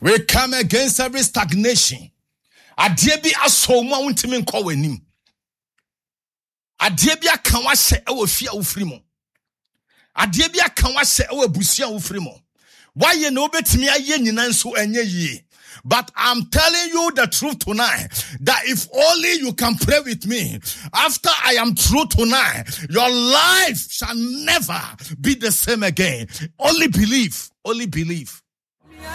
We come against every stagnation. Adeɛ bi aso mu a wontimi nkɔ w'anim. Adeɛ bi aka wahyɛ ɛwɔ fie a wofiri mu. Adeɛ bi aka wahyɛ ɛwɔ abusua a wofiri mu. Wayɛ na wobɛtumi ayɛ nyina nso ɛnyɛ yie. But I'm telling you the truth tonight, that if only you can pray with me, after I am through tonight, your life shall never be the same again. Only believe. Only believe.